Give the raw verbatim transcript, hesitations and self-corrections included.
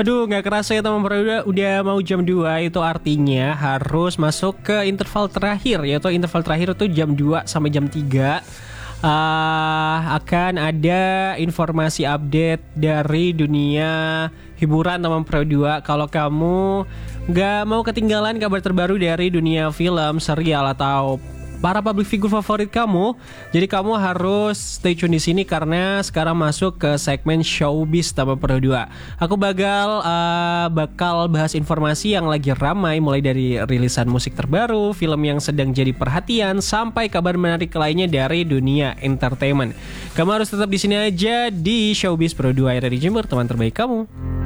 Aduh, nggak kerasa ya teman Pro dua, udah mau jam dua. Itu artinya harus masuk ke interval terakhir, yaitu interval terakhir itu jam dua sampai jam tiga. Uh, akan ada informasi update dari dunia hiburan teman Pro dua. Kalau kamu nggak mau ketinggalan kabar terbaru dari dunia film, serial, atau para public figure favorit kamu, jadi kamu harus stay tune di sini karena sekarang masuk ke segmen Showbiz teman Pro dua. Aku bakal uh, bakal bahas informasi yang lagi ramai, mulai dari rilisan musik terbaru, film yang sedang jadi perhatian, sampai kabar menarik lainnya dari dunia entertainment. Kamu harus tetap di sini aja di Showbiz Pro dua, dari Jember, teman terbaik kamu.